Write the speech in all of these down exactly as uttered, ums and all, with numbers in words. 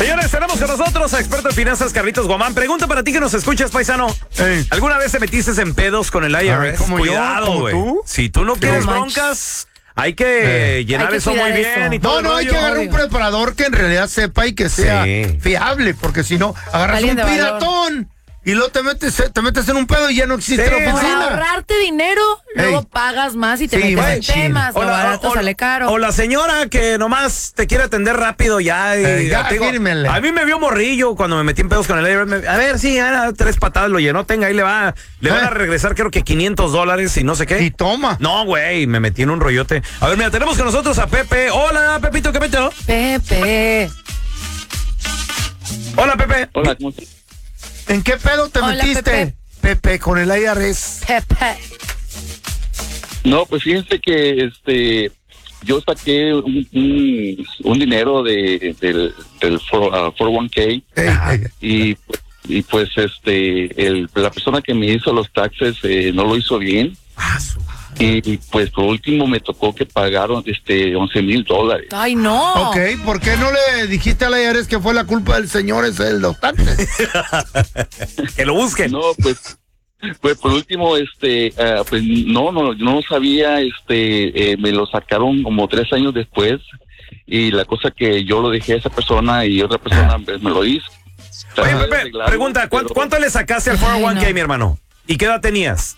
Señores, tenemos con nosotros a experto en finanzas, Carlitos Guamán. Pregunta para ti que nos escuchas, paisano. Ey. ¿Alguna vez te metiste en pedos con el I R S? Ay, ¿como yo? Cuidado, ¿Como güey. tú? Si tú no quieres No broncas, hay que Eh. llenar Hay que eso muy cuidar bien eso. y todo No, el no, hay rollo. que agarrar un preparador que en realidad sepa y que sea Sí. fiable, porque si no, agarras Alguien un de valor. piratón y luego te metes, te metes en un pedo y ya no existe Sí. la Por oficina. ahorrarte dinero, luego Ey. pagas más y te Sí, metes en machín. temas. Lo barato o- sale caro. o la señora que nomás te quiere atender rápido ya. Y, Eh, ya, te digo, fírmenle. a mí me vio morrillo cuando me metí en pedos con el I R S. Me- A ver, sí, era tres patadas lo llenó. Tenga, ahí le va. Le van Eh. a regresar creo que quinientos dólares y no sé qué. Y toma. No, güey, me metí en un rollote. A ver, mira, tenemos con nosotros a Pepe. Hola, Pepito, ¿qué metió? Pepe. Hola, Pepe. Hola, ¿cómo estás? ¿En qué pedo te Hola, metiste, Pepe. Pepe, con el I R S? Pepe. No, pues fíjense que este yo saqué un, un, un dinero de del, del cuatro uno K Ey, ey, y, y pues este el, la persona que me hizo los taxes eh, no lo hizo bien Ah, su- y, y, pues por último me tocó que pagaron este once mil dólares. Ay, no. Ok, ¿por qué no le dijiste al I R S que fue la culpa del señor ese de los taxes? Que lo busquen. No, pues pues por último este ah, pues no no no sabía este eh, me lo sacaron como tres años después y la cosa que yo lo dejé a esa persona y otra persona pues, me lo hizo. Oye, Traté de Pepe, arreglarlo, pregunta, ¿cuánto, pero, cuánto le sacaste al cuatro uno K, Ay, no. mi hermano? ¿Y qué edad tenías?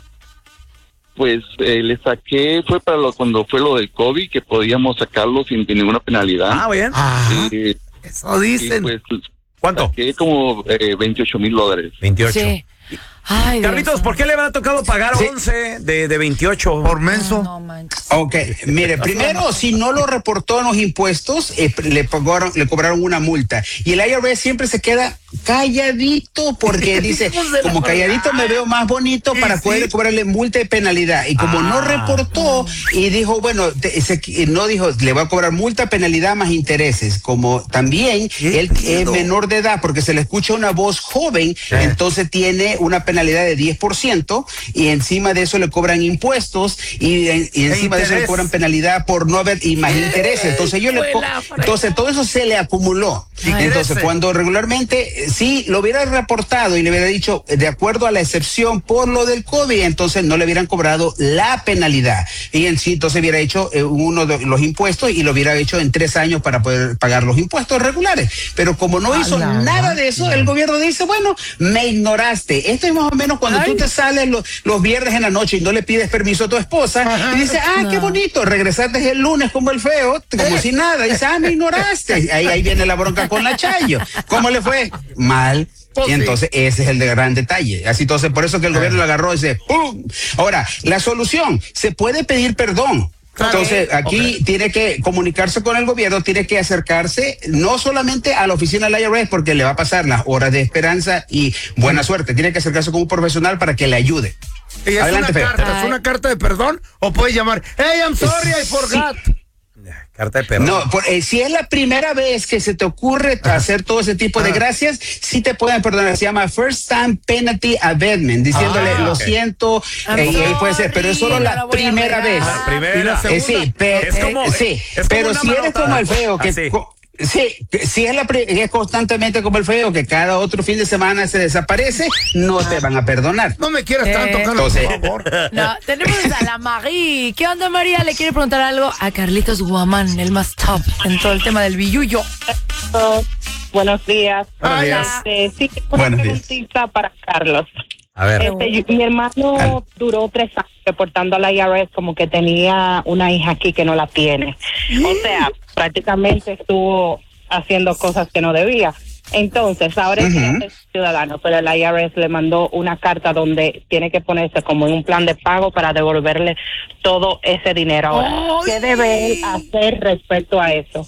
Pues eh, le saqué, fue para lo, cuando fue lo del COVID, que podíamos sacarlo sin, sin ninguna penalidad. Ah, bien. Ah, y, eso y, dicen. pues ¿Cuánto? saqué como eh, veintiocho mil dólares. veintiocho. Sí. Ay, Carlitos, Dios. ¿por qué le habrá tocado pagar Sí. once de, de veintiocho? Por menso. No, no manches. Ok, mire, primero, si no lo reportó en los impuestos, eh, le pagaron, le cobraron una multa. Y el I R S siempre se queda calladito porque dice, como calladito me veo más bonito para Sí, poder sí. cobrarle multa y penalidad. Y como no Ah. reportó y dijo, bueno, te- se- no dijo, le va a cobrar multa, penalidad más intereses. Como también ¿Qué él es pedo? menor de edad porque se le escucha una voz joven, entonces tiene una penalidad de diez por ciento y encima de eso le cobran impuestos y, y encima de eso le interés. cobran penalidad por no haber y más intereses. Entonces yo le po- entonces todo eso se le acumuló. Entonces Intereses. cuando regularmente eh, si lo hubiera reportado y le hubiera dicho eh, de acuerdo a la excepción por lo del COVID, entonces no le hubieran cobrado la penalidad y en sí entonces hubiera hecho eh, uno de los impuestos y lo hubiera hecho en tres años para poder pagar los impuestos regulares. Pero como no A hizo la nada de eso, el gobierno dice, bueno, me ignoraste. Esto es más o menos cuando Ay. tú te sales lo- los viernes en la noche y no le pides permiso a tu esposa Ajá. y dices, ah, No. qué bonito, regresaste el lunes como el feo, como si nada. Y dice, ah, me ignoraste. Ahí, ahí viene la bronca con la Chayo. ¿Cómo le fue? Mal. Pues Y sí. entonces ese es el de gran detalle. Así entonces por eso que el gobierno lo agarró y dice, ¡pum! Ahora, la solución, se puede pedir perdón. Entonces, aquí tiene que comunicarse con el gobierno, tiene que acercarse no solamente a la oficina del I R S porque le va a pasar las horas de esperanza y buena suerte, tiene que acercarse con un profesional para que le ayude. ¿Y es Adelante, una Feo. carta? ¿Es una carta de perdón? ¿O puedes llamar, hey, I'm sorry, I Sí. forgot? Carta de perro. No, por- eh, si es la primera vez que se te ocurre hacer todo ese tipo de Ajá. gracias, sí te pueden perdonar. Se llama First Time Penalty Abatement, diciéndole Ah, lo ok. siento, I'm eh, y ahí puede ser, pero es solo sorry, la no la voy a primera regar. vez. La primera. Y la Eh, sí, segunda. pe- Es como- eh, sí, es como pero una si eres manotada. como el feo que Así. co- sí, que si es la pri- es constantemente como el feo que cada otro fin de semana se desaparece, no te van a perdonar. No me quieras Eh. tanto, Carlos, Entonces- por favor. No, tenemos a la Marie. ¿Qué onda, María? ¿Le quiere preguntar algo a Carlitos Guamán, el más top en todo el tema del billuyo? Oh, buenos días. Buenos días. Este, sí, una Buenos días. preguntita para Carlos. A ver. Este, yo- mi hermano duró tres años reportando a la I R S como que tenía una hija aquí que no la tiene. O sea, prácticamente estuvo haciendo cosas que no debía. Entonces, ahora es Ujú. ciudadano, pero la I R S le mandó una carta donde tiene que ponerse como en un plan de pago para devolverle todo ese dinero. Ahora, ¿qué debe él hacer respecto a eso?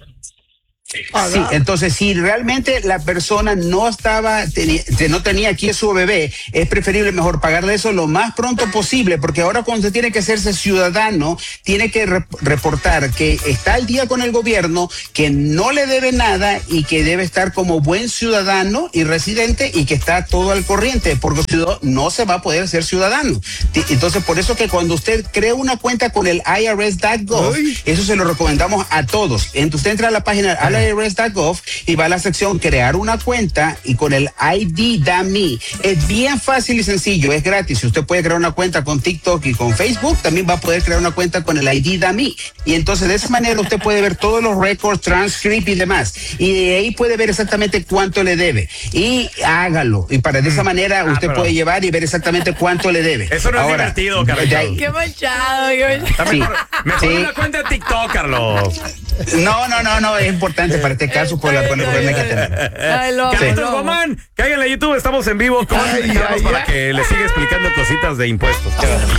Sí, entonces si realmente la persona no estaba, teni- que no tenía aquí a su bebé, es preferible mejor pagarle eso lo más pronto posible, porque ahora cuando se tiene que hacerse ciudadano, tiene que rep- reportar que está al día con el gobierno, que no le debe nada y que debe estar como buen ciudadano y residente y que está todo al corriente, porque si no, no se va a poder ser ciudadano. Ti- Entonces, por eso que cuando usted crea una cuenta con el I R S punto gov, Ay. eso se lo recomendamos a todos. Entonces, usted entra a la página, a la punto i r s punto gov y va a la sección crear una cuenta y con el I D D A M I. Es bien fácil y sencillo, es gratis. Usted puede crear una cuenta con TikTok y con Facebook, también va a poder crear una cuenta con el I D D A M I. Y entonces de esa manera usted puede ver todos los récords, transcript y demás. Y de ahí puede ver exactamente cuánto le debe. Y hágalo. Y para de esa manera Ah, usted pero- puede llevar y ver exactamente cuánto le debe. Eso no es Ahora, divertido, Carlos. de ahí- Qué manchado, qué manchado. Sí. Mejor, mejor Sí. una cuenta de TikTok, Carlos. No, no, no, no, es importante para este caso por la, por el problema que tenemos. Ay, lo amo, Carlitos lo amo. Guamán, cáiganle a YouTube, estamos en vivo con Ay, Carlos ay, para ay. que le siga explicando cositas de impuestos.